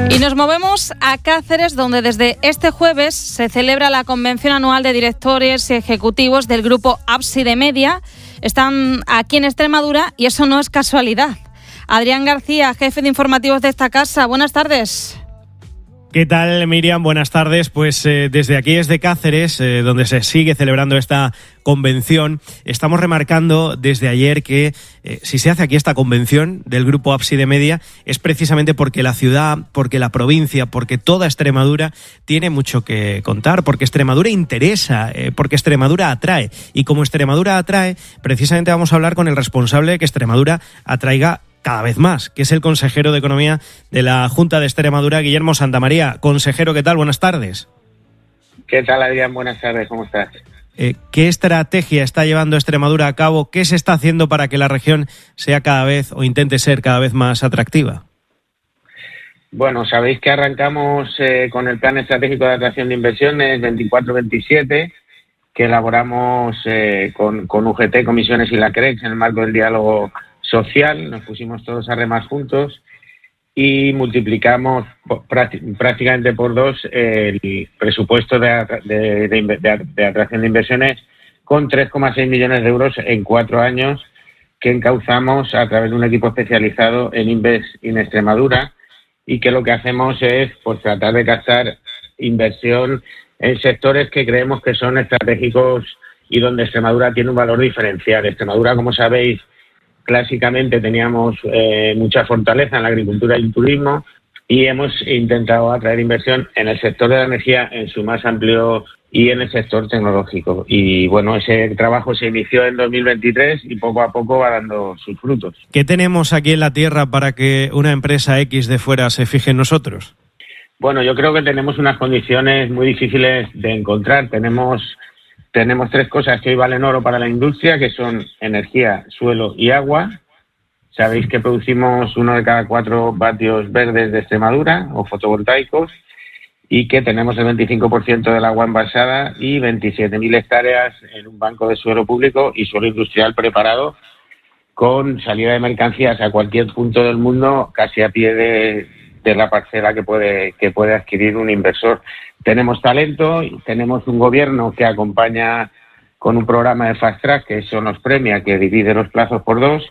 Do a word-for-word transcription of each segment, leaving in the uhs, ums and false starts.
Y nos movemos a Cáceres, donde desde este jueves se celebra la convención anual de directores y ejecutivos del grupo Ábside Media. Están aquí en Extremadura y eso no es casualidad. Adrián García, jefe de informativos de esta casa. Buenas tardes. ¿Qué tal, Miriam? Buenas tardes. Pues eh, desde aquí, desde Cáceres, eh, donde se sigue celebrando esta convención, estamos remarcando desde ayer que eh, si se hace aquí esta convención del Grupo Ábside Media es precisamente porque la ciudad, porque la provincia, porque toda Extremadura tiene mucho que contar, porque Extremadura interesa, eh, porque Extremadura atrae. Y como Extremadura atrae, precisamente vamos a hablar con el responsable de que Extremadura atraiga cada vez más, que es el consejero de Economía de la Junta de Extremadura, Guillermo Santamaría. Consejero, ¿qué tal? Buenas tardes. ¿Qué tal, Adrián? Buenas tardes, ¿cómo estás? Eh, ¿Qué estrategia está llevando Extremadura a cabo? ¿Qué se está haciendo para que la región sea cada vez, o intente ser cada vez más atractiva? Bueno, sabéis que arrancamos eh, con el Plan Estratégico de Atracción de Inversiones veinticuatro veintisiete, que elaboramos eh, con, con U G T, Comisiones y la C R E X en el marco del diálogo social. Nos pusimos todos a remar juntos y multiplicamos prácticamente por dos el presupuesto de, de, de, de, de atracción de inversiones con tres coma seis millones de euros en cuatro años que encauzamos a través de un equipo especializado en Invest in Extremadura, y que lo que hacemos es pues tratar de captar inversión en sectores que creemos que son estratégicos y donde Extremadura tiene un valor diferencial. Extremadura, como sabéis, clásicamente teníamos eh, mucha fortaleza en la agricultura y el turismo, y hemos intentado atraer inversión en el sector de la energía en su más amplio y en el sector tecnológico. Y bueno, ese trabajo se inició en dos mil veintitrés y poco a poco va dando sus frutos. ¿Qué tenemos aquí en la tierra para que una empresa X de fuera se fije en nosotros? Bueno, yo creo que tenemos unas condiciones muy difíciles de encontrar. Tenemos Tenemos tres cosas que hoy valen oro para la industria, que son energía, suelo y agua. Sabéis que producimos uno de cada cuatro vatios verdes de Extremadura, o fotovoltaicos, y que tenemos el veinticinco por ciento del agua envasada y veintisiete mil hectáreas en un banco de suelo público y suelo industrial preparado, con salida de mercancías a cualquier punto del mundo, casi a pie de, de la parcela que puede, que puede adquirir un inversor. Tenemos talento, tenemos un gobierno que acompaña con un programa de Fast Track, que eso nos premia, que divide los plazos por dos,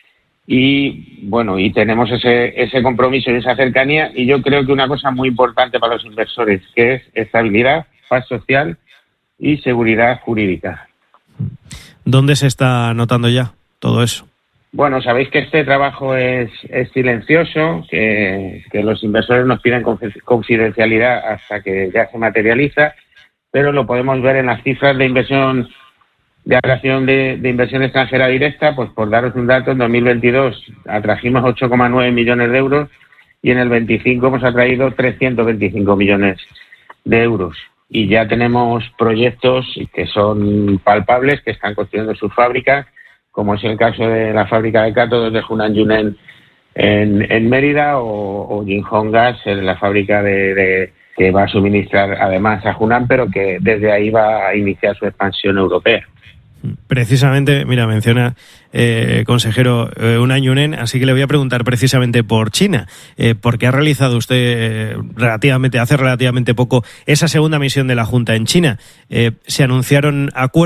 y bueno, y tenemos ese, ese compromiso y esa cercanía, y yo creo que una cosa muy importante para los inversores, que es estabilidad, paz social y seguridad jurídica. ¿Dónde se está notando ya todo eso? Bueno, sabéis que este trabajo es, es silencioso, que, que los inversores nos piden confidencialidad hasta que ya se materializa, pero lo podemos ver en las cifras de inversión, de atracción de, de inversión extranjera directa. Pues por daros un dato, en dos mil veintidós atrajimos ocho coma nueve millones de euros y en el veinticinco hemos atraído trescientos veinticinco millones de euros. Y ya tenemos proyectos que son palpables, que están construyendo sus fábricas, como es el caso de la fábrica de cátodos de Hunan Yunen en, en Mérida, o, o Jinhong Gas, en la fábrica de, de que va a suministrar además a Hunan, pero que desde ahí va a iniciar su expansión europea. Precisamente, mira, menciona, eh, consejero, eh, Hunan Yunen, así que le voy a preguntar precisamente por China, eh, porque ha realizado usted eh, relativamente, hace relativamente poco, esa segunda misión de la Junta en China. Eh, se anunciaron acuerdos